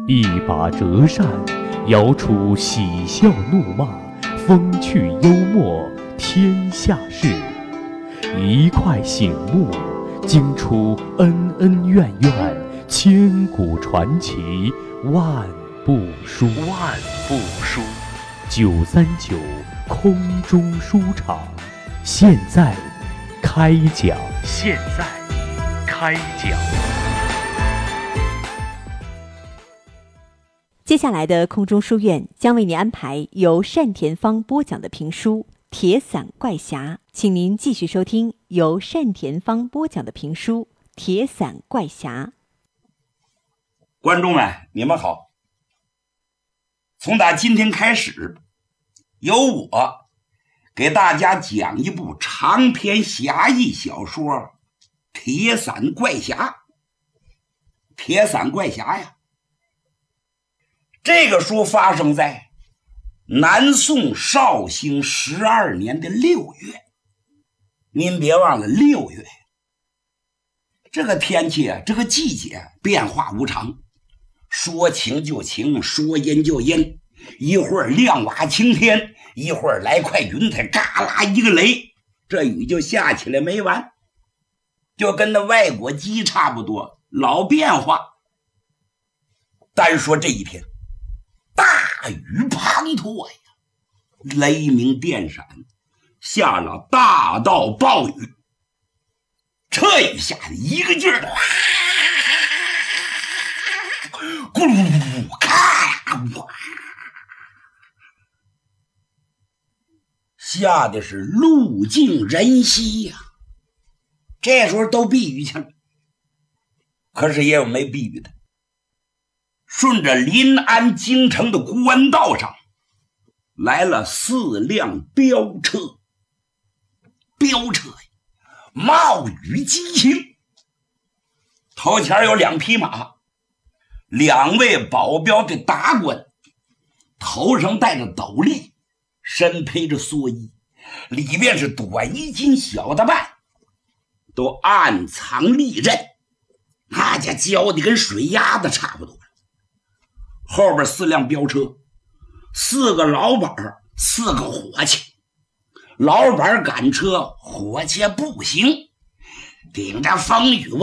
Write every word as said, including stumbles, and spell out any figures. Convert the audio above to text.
一把折扇，摇出喜笑怒骂，风趣幽默，天下事。一块醒目，惊出恩恩怨怨，千古传奇，万部书。万部书。九三九空中书场，现在开讲。现在开讲。 接下来的空中书院将为您安排由单田芳播讲的评书《铁伞怪侠》，请您继续收听由单田芳播讲的评书《铁伞怪侠》。 观众们，你们好。从打今天开始，由我给大家讲一部长篇侠义小说《铁伞怪侠》。铁伞怪侠呀，这个书发生在南宋绍兴十二年的六月。您别忘了六月，这个天气啊，这个季节变化无常，说晴就晴，说阴就阴，一会儿亮瓦晴天，一会儿来块云彩，嘎啦一个雷，这雨就下起来没完，就跟那外国鸡差不多，老变化。单说这一天，大雨滂沱呀，雷鸣电闪，下了大道暴雨。这一下子一个劲儿的，咕噜咕噜，咔哇，下的是路尽人稀呀。这时候都避雨去了，可是也有没避雨的。顺着临安京城的官道上来了四辆飙车，飙车冒雨激情，头前有两匹马，两位保镖的达官，头上戴着斗笠，身披着蓑衣，里面是短衣襟小的半，都暗藏利刃，那家教的跟水鸭子差不多。后边四辆飙车，四个老板，四个伙计。老板赶车，伙计步行，顶着风雨